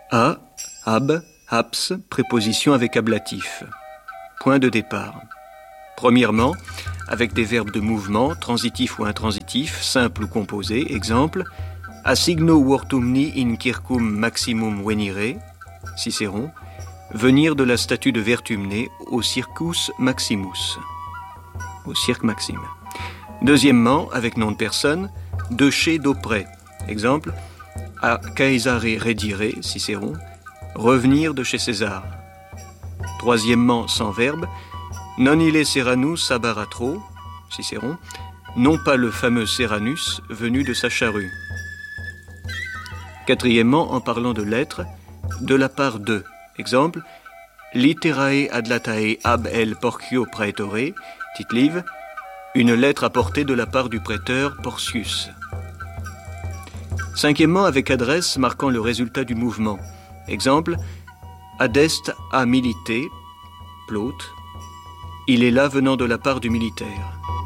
A, ab, abs, préposition avec ablatif. Point de départ. Premièrement, avec des verbes de mouvement, transitif ou intransitif, simple ou composé. Exemple, assigno vortumni in circum maximum venire, Cicéron, venir de la statue de Vertumné au circus maximus, au cirque maxime. Deuxièmement, avec nom de personne, de chez, d'auprès. Exemple, a Caesare redire, Cicéron, revenir de chez César. Troisièmement, sans verbe, non ille serranus abaratro, Cicéron, non pas le fameux Serranus venu de sa charrue. Quatrièmement, en parlant de lettres, de la part de. Exemple, literae adlatae ab el porcio praetore, titlive, une lettre apportée de la part du prêteur Porcius. Cinquièmement, avec adresse marquant le résultat du mouvement. Exemple, adest a milite, plaute, il est là venant de la part du militaire.